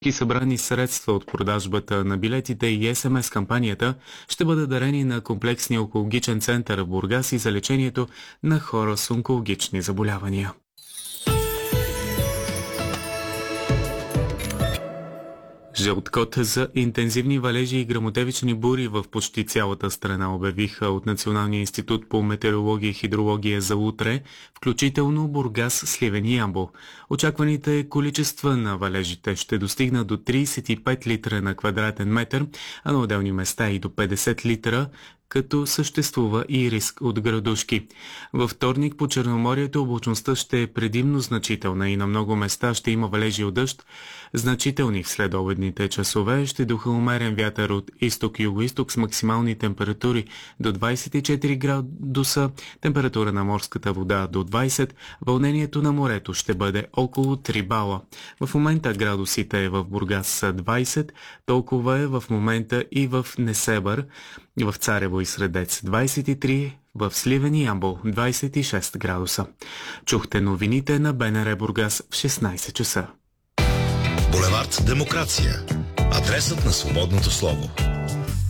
Събрани средства от продажбата на билетите и СМС кампанията ще бъдат дарени на комплексния онкологичен център в Бургас и за лечението на хора с онкологични заболявания. Жълт код за интензивни валежи и гръмотевични бури в почти цялата страна обявиха от Националния институт по метеорология и хидрология за утре, включително Бургас, Сливен и Ямбол. Очакваните количества на валежите ще достигнат до 35 литра на квадратен метър, а на отделни места и до 50 литра, като съществува и риск от градушки. Във вторник по Черноморието облачността ще е предимно значителна и на много места ще има валежи от дъжд. Значителни в следобедните часове ще духа умерен вятър от изток-юго-исток с максимални температури до 24 градуса, температура на морската вода до 20, вълнението на морето ще бъде около 3 бала. В момента градусите в Бургас са 20, толкова е в момента и в Несебър, в Царево и Средец 23, в Сливен и Ямбол 26 градуса. Чухте новините на БНР Бургас в 16 часа. Булевард Демокрация. Адресът на свободното слово.